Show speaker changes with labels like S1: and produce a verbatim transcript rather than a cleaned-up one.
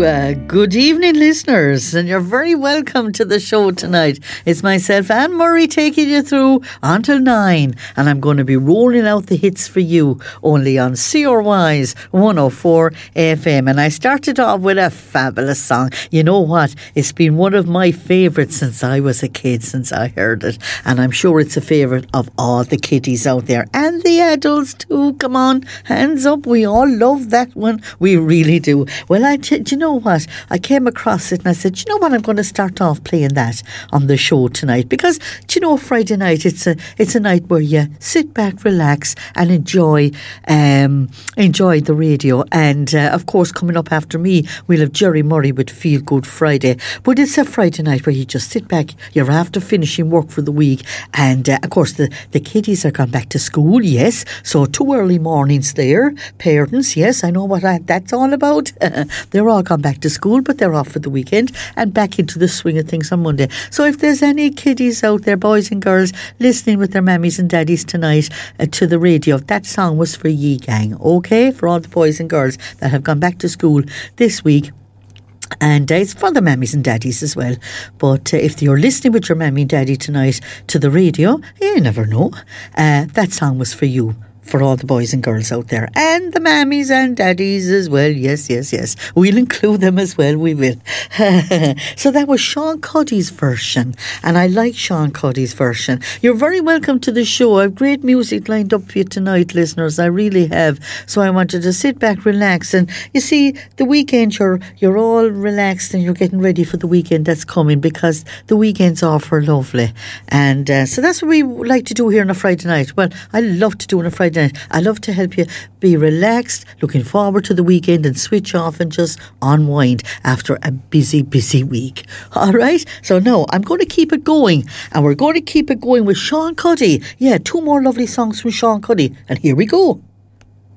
S1: Uh, good evening, listeners, and you're very welcome to the show tonight. It's myself, Anne Murray, taking you through until nine, and I'm going to be rolling out the hits for you only on C R Y's one oh four F M. And I started off with a fabulous song. You know what? It's been one of my favourites since I was a kid, since I heard it, and I'm sure it's a favourite of all the kiddies out there and the adults too. Come on, hands up. We all love that one. We really do. Well, I t- do you know what? I came across it and I said, do you know what? I'm going to start off playing that on the show tonight because, do you know, Friday night, it's a it's a night where you sit back, relax and enjoy um, enjoy the radio. And, uh, of course, coming up after me, we'll have Jerry Murray with Feel Good Friday. But it's a Friday night where you just sit back, you're after finishing work for the week. And, uh, of course, the, the kiddies are gone back to school, yes. So two early mornings there. Parents, yes, I know what I, that's all about. They're all gone back to school, but they're off for the weekend and back into the swing of things on Monday. So if there's any kiddies out there, boys and girls, listening with their mammies and daddies tonight uh, to the radio, that song was for ye gang, okay? For all the boys and girls that have gone back to school this week. And uh, it's for the mammies and daddies as well. But uh, if you're listening with your mammy and daddy tonight to the radio, you never know. Uh, that song was for you. For all the boys and girls out there. And the mammies and daddies as well. Yes, yes, yes. We'll include them as well. We will. So that was Sean Cuddy's version. And I like Sean Cuddy's version. You're very welcome to the show. I have great music lined up for you tonight, listeners. I really have. So I wanted to sit back, relax. And you see, the weekend, you're, you're all relaxed and you're getting ready for the weekend that's coming because the weekend's offer lovely. And uh, so that's what we like to do here on a Friday night. Well, I love to do on a Friday night. I love to help you be relaxed, looking forward to the weekend and switch off and just unwind after a busy, busy week. All right? So now I'm going to keep it going, and we're going to keep it going with Sean Cuddy. Yeah, two more lovely songs from Sean Cuddy, and here we go.